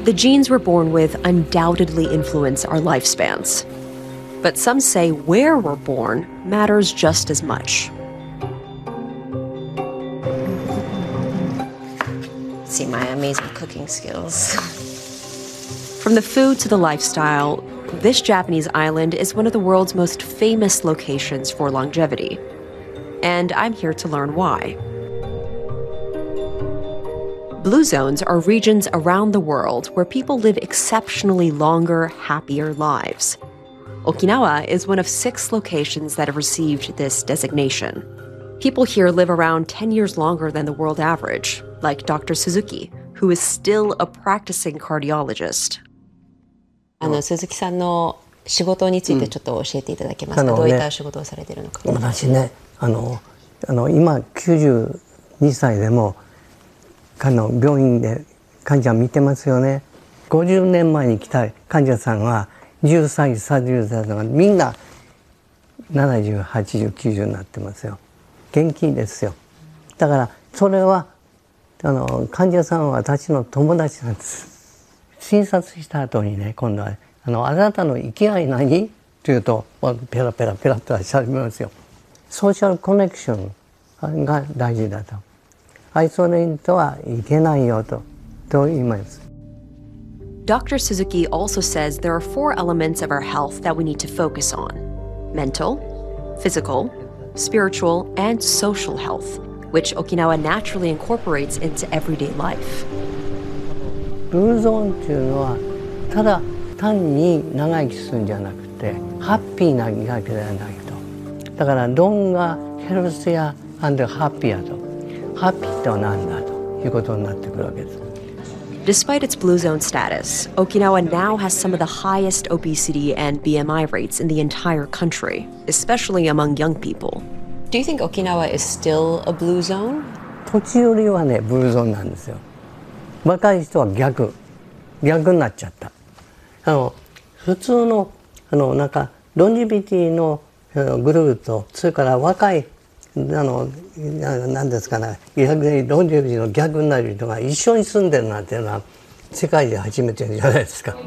The genes we're born with undoubtedly influence our lifespans. But some say where we're born matters just as much. See my amazing cooking skills. From the food to the lifestyle, this Japanese island is one of the world's most famous locations for longevity. And I'm here to learn why. Blue zones are regions around the world where people live exceptionally longer, happier lives. Okinawa is one of 6 locations that have received this designation. People here live around 10 years longer than the world average, like Dr. Suzuki, who is still a practicing cardiologist. 鈴木さんの仕事についてちょっと教えていただけますか？どういった仕事をされているのか。 私ね、今92歳でも病院で患者見てますよね。50年前に来た患者さんは10歳、30歳とかみんな70、80、90になってますよ。元気ですよ。だからそれは患者さんは私の友達なんです。診察した後にね、今度はあなたの生きがい何？って言うとペラペラペラとしゃべりますよ。ソーシャルコネクションが大事だと。アイソレートはいけないよと言います。 Dr. Suzuki also says there are 4 elements of our health that we need to focus on: mental, physical, spiritual, and social health, which Okinawa naturally incorporates into everyday life. ブルーゾーンっていうのはただ単に長生きするんじゃなくてハッピーな生き方ではないと。だからロンガヘルスやハッピーやと。ハッピーとは何だということになってくるわけです。 Despite its blue zone status, Okinawa now has some of the highest obesity and BMI rates in the entire country, especially among young people. Do you think Okinawa is still a blue zone? 土地よりはね、ブルーゾーンなんですよ。若い人は逆になっちゃった。普通のなんかロンジビティのグループとそれから若い何ですかね、逆にロンジビティの逆になる人が一緒に住んでるなんていうのは世界で初めてじゃないですか。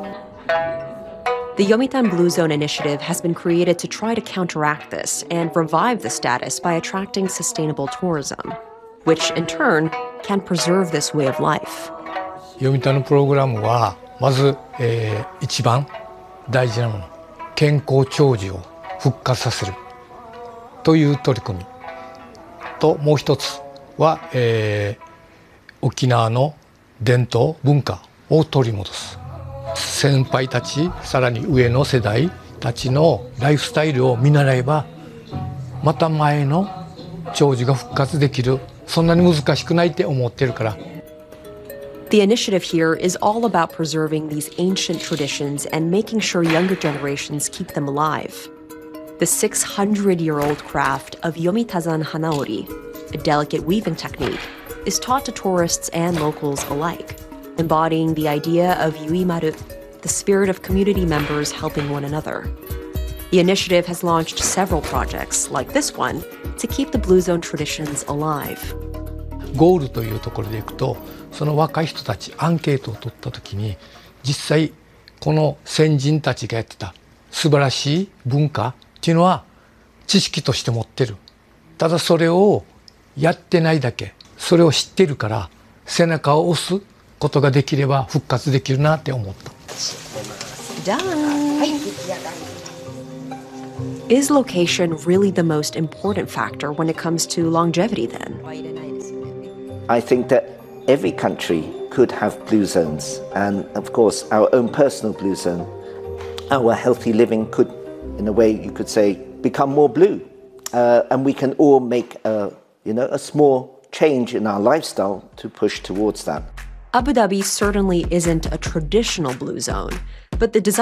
The Yomitan Blue Zone Initiative has been created to try to counteract this and revive the status by attracting sustainable tourism, which in turn can preserve this way of life. 読谷のプログラムはまず、一番大事なもの、健康長寿を復活させるという取り組みと、もう一つは、沖縄の伝統文化を取り戻す。先輩たち、さらに上の世代たちのライフスタイルを見習えばまた前の長寿が復活できる。そんなに難しくないって思ってるから。 The initiative here is all about preserving these ancient traditions and making sure younger generations keep them alive. The 600-year-old craft of Yomitazan Hanaori, a delicate weaving technique, is taught to tourists and locals alike, embodying the idea of yuimaru, the spirit of community members helping one another. The initiative has launched several projects, like this one, to keep the Blue Zone traditions alive. ゴールというところでいくと、その若い人たちアンケートを取った時に、実際この先人たちがやってた素晴らしい文化っていうのは知識として持ってる。ただそれをやってないだけ、それを知ってるから背中を押すことができれば復活できるなって思った。 Is location really the most important factor when it comes to longevity then? I think that every country could have blue zones, and of course our own personal blue zone, our healthy living could, in a way you could say, become more blue, and we can all make a small change in our lifestyle to push towards that. Abu Dhabi certainly isn't a traditional blue zone, but the design